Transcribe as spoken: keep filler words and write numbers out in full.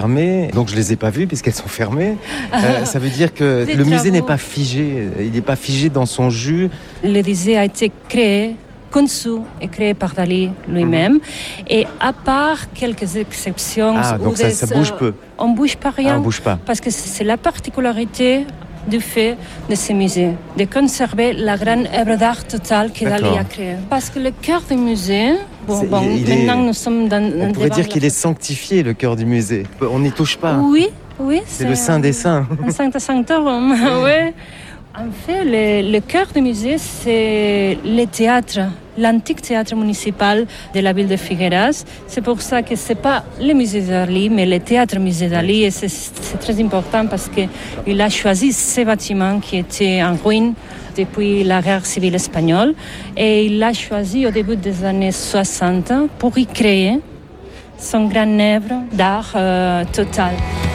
fermées, donc je les ai pas vues puisqu'elles sont fermées. Euh, ça veut dire que Des le musée travaux. n'est pas figé, il n'est pas figé dans son jus. Le musée a été créé, conçu et créé par Dali lui-même. Mm-hmm. Et à part quelques exceptions... Ah, donc ça, des, ça bouge peu. On ne bouge pas rien. Ah, on bouge pas. Parce que c'est la particularité du fait de ce musée, de conserver la grande œuvre d'art totale que Dali a créée. Parce que le cœur du musée... Bon, bon, il maintenant est, nous sommes dans... On pourrait dire qu'il est sanctifié, le cœur du musée. On n'y touche pas. Oui, oui. C'est, c'est le saint des saints. Un sancta sanctorum, oui. En fait, le, le cœur du musée, c'est le théâtre, l'antique théâtre municipal de la ville de Figueras. C'est pour ça que ce n'est pas le musée Dali, mais le théâtre musée Dali. Et c'est, c'est très important parce qu'il a choisi ces bâtiments qui étaient en ruine depuis la guerre civile espagnole. Et il l'a choisi au début des années soixante pour y créer son grand œuvre d'art euh, total.